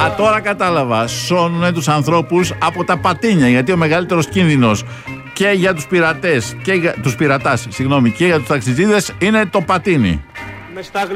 Α, τώρα κατάλαβα. Σώνουνε τους ανθρώπους από τα πατίνια. Γιατί ο μεγαλύτερος κίνδυνος και για τους πειρατές, και για τους πειρατάς, και για τους ταξιτζίδες είναι το πατίνι.